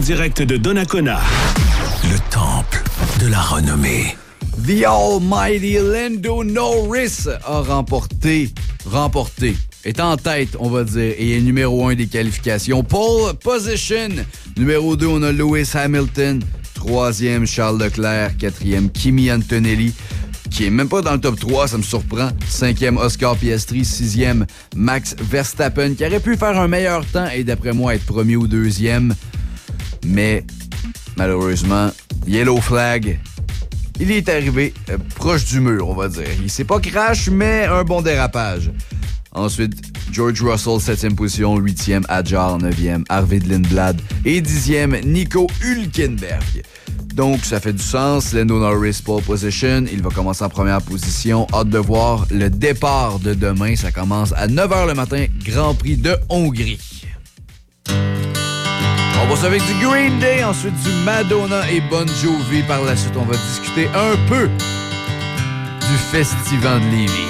direct de Donnacona. Le temple de la renommée. The Almighty Lando Norris a remporté, est en tête, on va dire, et est numéro 1 des qualifications. Pole position. Numéro 2, on a Lewis Hamilton. 3e, Charles Leclerc. 4e, Kimi Antonelli, qui est même pas dans le top 3, ça me surprend. 5e, Oscar Piastri. 6e, Max Verstappen, qui aurait pu faire un meilleur temps et d'après moi être premier ou deuxième. Mais malheureusement, yellow flag. Il est arrivé proche du mur, on va dire. Il s'est pas crash, mais un bon dérapage. Ensuite, George Russell, 7e position. 8e, Adjar. 9e, Arvid Lindblad. Et 10e, Nico Hülkenberg. Donc, ça fait du sens. Lando Norris, pole position. Il va commencer en première position. Hâte de voir le départ de demain. Ça commence à 9h le matin. Grand Prix de Hongrie. On va avec du Green Day, ensuite du Madonna et Bon Jovi. Par la suite, on va discuter un peu du Festival de Lévis.